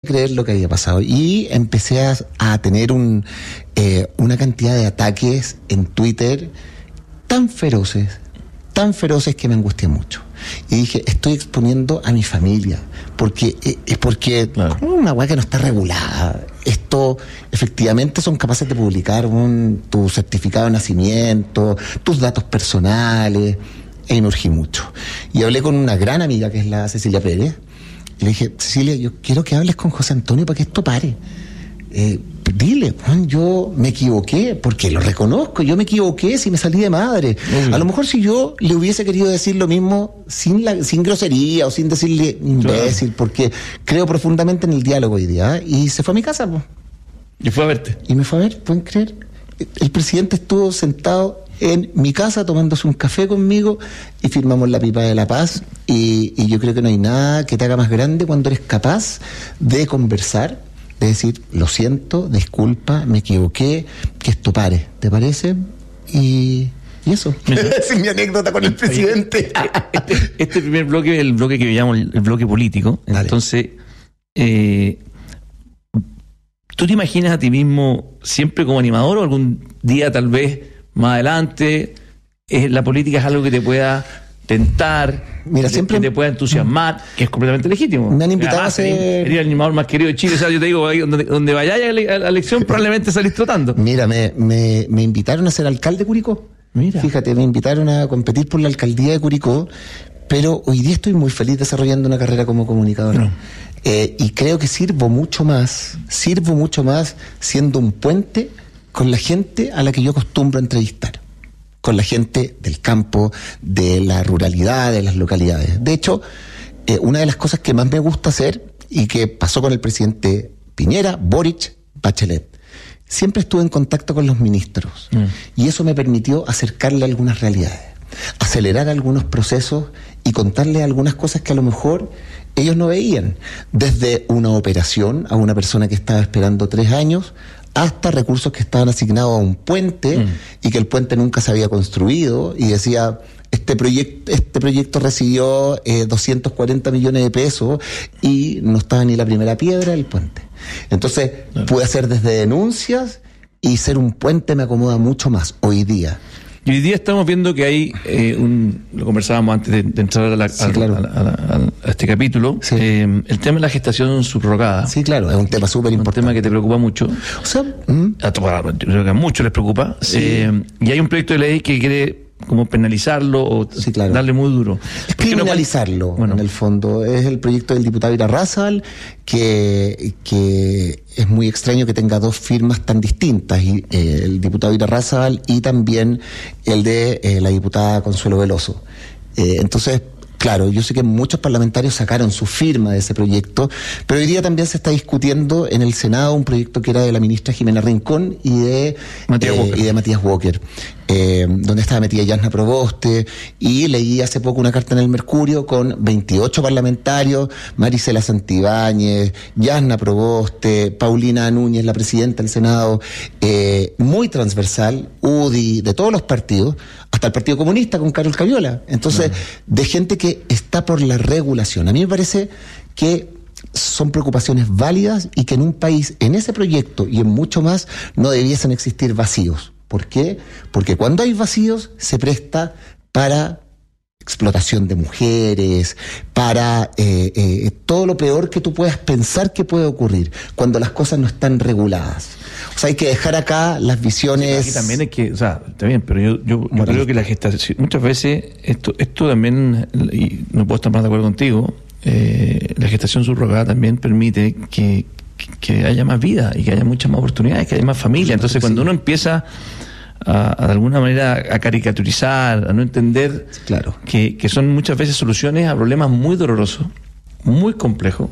creer lo que había pasado. Y empecé a tener una cantidad de ataques en Twitter tan feroces que me angustié mucho. Y dije, estoy exponiendo a mi familia, porque claro, una weá que no está regulada. Esto, efectivamente, son capaces de publicar tu certificado de nacimiento, tus datos personales, y me urgí mucho. Y hablé con una gran amiga, que es la Cecilia Pérez, y le dije, Cecilia, yo quiero que hables con José Antonio para que esto pare. Dile, Juan, yo me equivoqué, porque lo reconozco, yo me equivoqué si me salí de madre. A lo mejor si yo le hubiese querido decir lo mismo sin grosería o sin decirle imbécil, porque creo profundamente en el diálogo hoy día, y se fue a mi casa, pues. Y fue a verte. Y me fue a ver, ¿pueden creer? El presidente estuvo sentado en mi casa tomándose un café conmigo y firmamos la pipa de la paz, y yo creo que no hay nada que te haga más grande cuando eres capaz de conversar, de decir, lo siento, disculpa, me equivoqué, que esto pare, ¿te parece? Y eso. Esa es mi anécdota con el presidente. Este primer bloque es el bloque que llamo el bloque político. Dale. Entonces, ¿tú te imaginas a ti mismo siempre como animador, o algún día tal vez más adelante la política es algo que te pueda tentar, mira, siempre que te pueda entusiasmar, que es completamente legítimo? Me han invitado a ser... Sería el animador más querido de Chile. O sea, yo te digo, donde vayáis a la elección probablemente salís trotando. Mira, me invitaron a ser alcalde de Curicó. Mira. Fíjate, me invitaron a competir por la alcaldía de Curicó, pero hoy día estoy muy feliz desarrollando una carrera como comunicador. Y creo que sirvo mucho más siendo un puente con la gente a la que yo acostumbro a entrevistar, con la gente del campo, de la ruralidad, de las localidades. De hecho, una de las cosas que más me gusta hacer, y que pasó con el presidente Piñera, Boric, Bachelet, siempre estuve en contacto con los ministros, y eso me permitió acercarle algunas realidades, acelerar algunos procesos y contarle algunas cosas que a lo mejor ellos no veían, desde una operación a una persona que estaba esperando 3 años, hasta recursos que estaban asignados a un puente y que el puente nunca se había construido, y decía, este proyecto recibió 240 millones de pesos y no estaba ni la primera piedra del puente. Entonces, pude hacer desde denuncias, y ser un puente me acomoda mucho más hoy día. Y hoy día estamos viendo que hay lo conversábamos antes de entrar a este capítulo, sí. El tema de la gestación subrogada. Sí, claro, es un tema súper importante. Un tema que te preocupa mucho. O sea, yo creo que a muchos les preocupa. Sí. Y hay un proyecto de ley que quiere como penalizarlo o darle muy duro. Es criminalizarlo, en el fondo. Es el proyecto del diputado Irarrázaval, que es muy extraño que tenga 2 firmas tan distintas, y el diputado Irarrázaval y también el de la diputada Consuelo Veloso. Entonces, claro, yo sé que muchos parlamentarios sacaron su firma de ese proyecto, pero hoy día también se está discutiendo en el Senado un proyecto que era de la ministra Jimena Rincón y de Matías Walker, donde estaba metida Yasna Proboste, y leí hace poco una carta en el Mercurio con 28 parlamentarios, Marisela Santibáñez, Yasna Proboste, Paulina Núñez, la presidenta del Senado, muy transversal, UDI, de todos los partidos, hasta el Partido Comunista con Carol Caviola. Entonces, de gente que está por la regulación. A mí me parece que son preocupaciones válidas, y que en un país, en ese proyecto y en mucho más, no debiesen existir vacíos. ¿Por qué? Porque cuando hay vacíos se presta para explotación de mujeres, para todo lo peor que tú puedas pensar que puede ocurrir cuando las cosas no están reguladas. O sea, hay que dejar acá las visiones... Aquí también hay que, o sea, está bien, pero yo creo que la gestación, muchas veces, esto también, y no puedo estar más de acuerdo contigo, la gestación subrogada también permite que haya más vida y que haya muchas más oportunidades, que haya más familia. Entonces, cuando uno empieza a de alguna manera a caricaturizar, a no entender que son muchas veces soluciones a problemas muy dolorosos, muy complejos,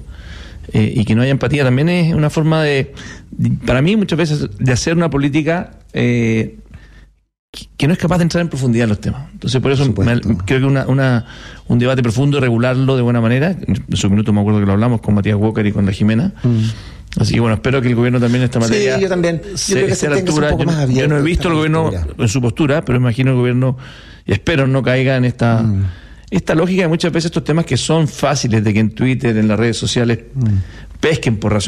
y que no haya empatía, también es una forma para mí muchas veces, de hacer una política que no es capaz de entrar en profundidad en los temas. Entonces, por eso creo que un debate profundo, regularlo de buena manera. En su minuto me acuerdo que lo hablamos con Matías Walker y con la Jimena. Así que bueno, espero que el gobierno también en esta materia... Sí, yo también. Yo creo que esté a la altura. Yo no he visto el gobierno en su postura, pero imagino el gobierno, y espero no caiga en esta lógica de muchas veces estos temas que son fáciles de que en Twitter, en las redes sociales, pesquen por razón